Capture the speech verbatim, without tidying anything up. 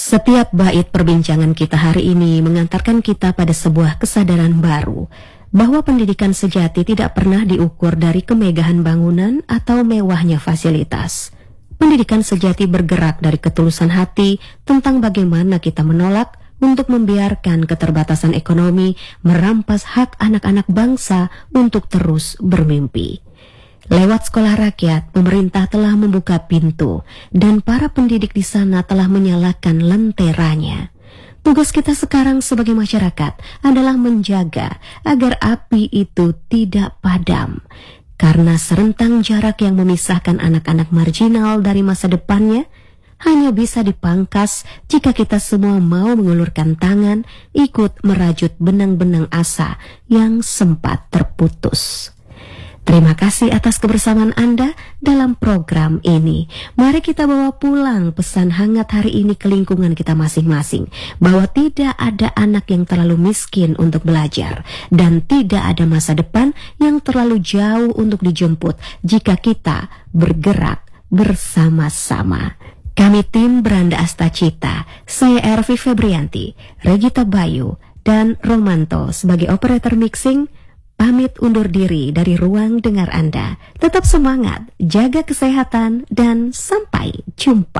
Setiap bait perbincangan kita hari ini mengantarkan kita pada sebuah kesadaran baru, bahwa pendidikan sejati tidak pernah diukur dari kemegahan bangunan atau mewahnya fasilitas. Pendidikan sejati bergerak dari ketulusan hati tentang bagaimana kita menolak untuk membiarkan keterbatasan ekonomi merampas hak anak-anak bangsa untuk terus bermimpi. Lewat sekolah rakyat, pemerintah telah membuka pintu dan para pendidik di sana telah menyalakan lenteranya. Tugas kita sekarang sebagai masyarakat adalah menjaga agar api itu tidak padam. Karena serentang jarak yang memisahkan anak-anak marginal dari masa depannya hanya bisa dipangkas jika kita semua mau mengulurkan tangan ikut merajut benang-benang asa yang sempat terputus. Terima kasih atas kebersamaan Anda dalam program ini. Mari kita bawa pulang pesan hangat hari ini ke lingkungan kita masing-masing, bahwa tidak ada anak yang terlalu miskin untuk belajar, dan tidak ada masa depan yang terlalu jauh untuk dijemput jika kita bergerak bersama-sama. Kami tim Beranda Astacita, saya Ervi Febrianti, Regita Bayu, dan Romanto sebagai operator mixing, pamit undur diri dari ruang dengar Anda. Tetap semangat, jaga kesehatan, dan sampai jumpa.